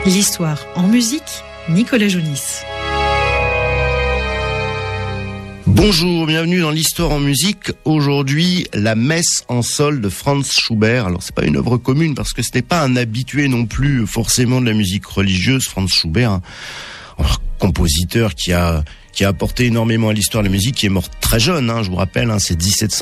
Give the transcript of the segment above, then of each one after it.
L'histoire en musique, Nicolas Jounis. Bonjour, bienvenue dans l'histoire en musique. Aujourd'hui, la messe en sol de Franz Schubert. Alors, c'est pas une œuvre commune parce que ce n'est pas un habitué non plus forcément de la musique religieuse. Franz Schubert, un compositeur qui a apporté énormément à l'histoire de la musique, qui est mort très jeune, je vous rappelle, c'est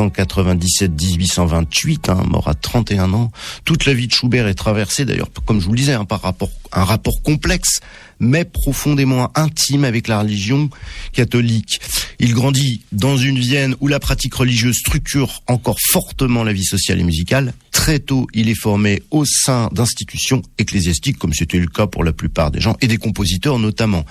1797-1828, mort à 31 ans. Toute la vie de Schubert est traversée, d'ailleurs, comme je vous le disais, par un rapport complexe, mais profondément intime avec la religion catholique. Il grandit dans une Vienne où la pratique religieuse structure encore fortement la vie sociale et musicale. Très tôt, il est formé au sein d'institutions ecclésiastiques, comme c'était le cas pour la plupart des gens, et des compositeurs notamment.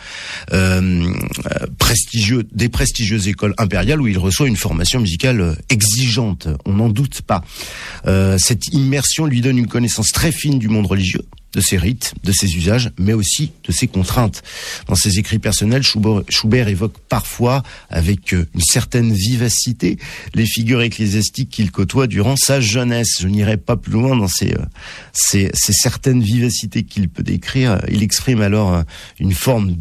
Des prestigieuses écoles impériales où il reçoit une formation musicale exigeante, on n'en doute pas. Cette immersion lui donne une connaissance très fine du monde religieux, de ses rites, de ses usages, mais aussi de ses contraintes. Dans ses écrits personnels, Schubert évoque parfois, avec une certaine vivacité, les figures ecclésiastiques qu'il côtoie durant sa jeunesse. Je n'irai pas plus loin dans ces certaines vivacités qu'il peut décrire. Il exprime alors une forme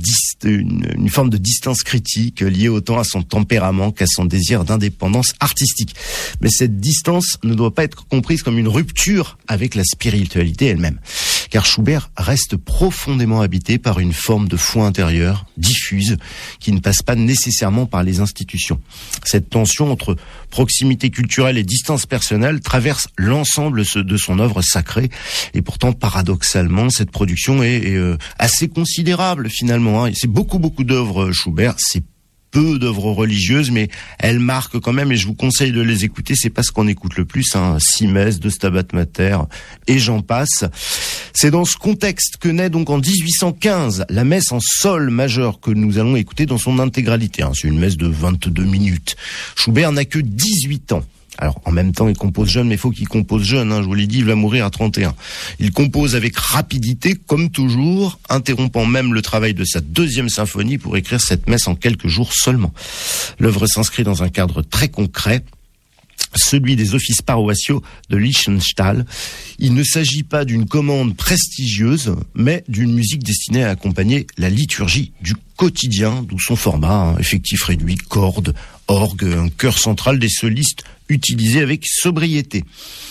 de distance critique liée autant à son tempérament qu'à son désir d'indépendance artistique. Mais cette distance ne doit pas être comprise comme une rupture avec la spiritualité elle-même. Car Schubert reste profondément habité par une forme de foi intérieure, diffuse, qui ne passe pas nécessairement par les institutions. Cette tension entre proximité culturelle et distance personnelle traverse l'ensemble de son œuvre sacrée. Et pourtant, paradoxalement, cette production est assez considérable finalement. C'est beaucoup d'œuvres Schubert, c'est peu d'œuvres religieuses, mais elles marquent quand même, et je vous conseille de les écouter, c'est pas ce qu'on écoute le plus, Simès, de Stabat Mater, et j'en passe. C'est dans ce contexte que naît donc en 1815 la messe en sol majeur que nous allons écouter dans son intégralité. C'est une messe de 22 minutes. Schubert n'a que 18 ans. Alors, en même temps, il compose jeune, mais il faut qu'il compose jeune, je vous l'ai dit, il va mourir à 31. Il compose avec rapidité, comme toujours, interrompant même le travail de sa deuxième symphonie pour écrire cette messe en quelques jours seulement. L'œuvre s'inscrit dans un cadre très concret, celui des offices paroissiaux de Liechtenstein. Il ne s'agit pas d'une commande prestigieuse, mais d'une musique destinée à accompagner la liturgie du quotidien, d'où son format, effectif réduit, cordes, orgue, un chœur central, des solistes utilisés avec sobriété.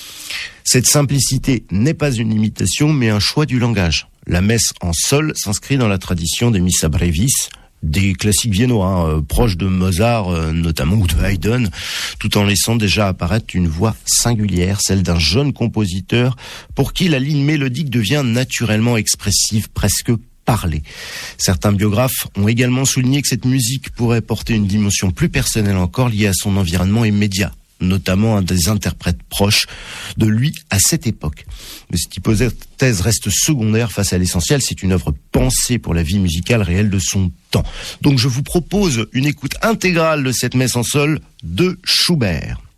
Cette simplicité n'est pas une imitation, mais un choix du langage. La messe en sol s'inscrit dans la tradition des Missa Brevis, des classiques viennois, proches de Mozart notamment, ou de Haydn, tout en laissant déjà apparaître une voix singulière, celle d'un jeune compositeur pour qui la ligne mélodique devient naturellement expressive, presque parlée. Certains biographes ont également souligné que cette musique pourrait porter une dimension plus personnelle encore liée à son environnement immédiat, notamment à des interprètes proches de lui à cette époque. Mais cette hypothèse reste secondaire face à l'essentiel, c'est une œuvre pensée pour la vie musicale réelle de son temps. Donc je vous propose une écoute intégrale de cette messe en sol de Schubert.